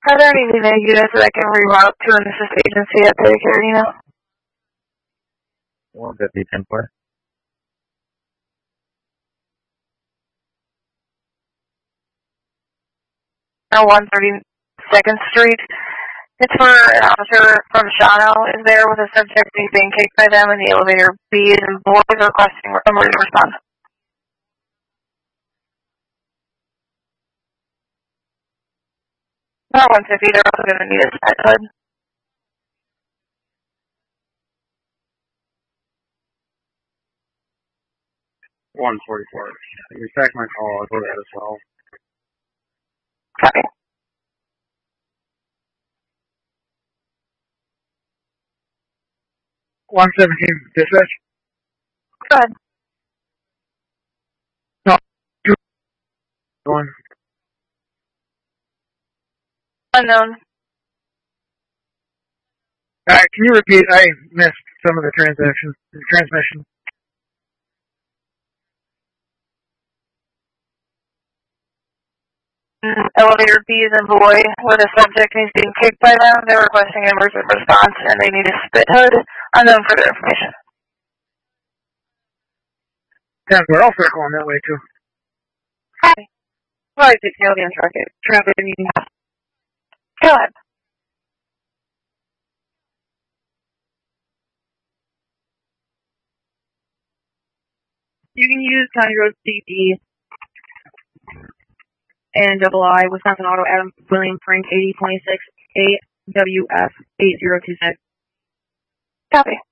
Are there any units that I can reroute to an assist agency at the Carolina? 150 10-4. Or 132nd Street. It's for an officer from Shawano is there with a subject being kicked by them in the elevator. B is in boys requesting emergency response. Not 150, they're also going to need a sped hood. $144. You track my call, I'll go to that as well. Copy. $117, dispatch? Go ahead. No, 2. Going. Unknown. Alright, can you repeat? I missed some of the transmission. Elevator B is in boy with a subject is being kicked by them. They're requesting an emergency response and they need a spit hood. Unknown further information. Yeah, we're all circling that way too. Hi. Why is it Canadian traffic meeting? Go ahead. You can use County Road CD and II, Wisconsin Auto, Adam William Frank 8026 AWF 8026. Copy.